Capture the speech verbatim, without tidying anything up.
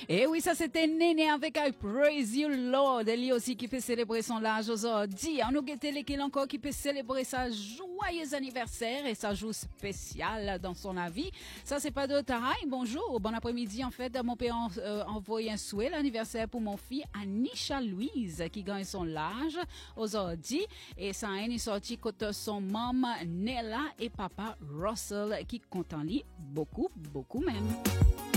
Et oui, ça c'était Néné avec I Praise You Lord. Lui aussi qui peut célébrer son âge aujourd'hui. On nous guette l'équipe encore qui peut célébrer sa joyeux anniversaire et sa joue spéciale dans son avis. Ça c'est pas de taille. Bonjour, bon après-midi. En fait, mon père a euh, envoyé un souhait l'anniversaire pour mon fils Anisha Louise qui gagne son âge aujourd'hui. Et ça a une sortie côté son maman Nella et papa Russell qui comptent en lui beaucoup, beaucoup même.